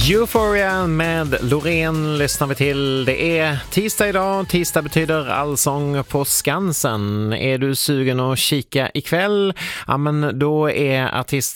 Euphoria med Loreen lyssnar vi till. Det är tisdag idag. Tisdag betyder allsång på Skansen. Är du sugen att kika ikväll? Ja, men då är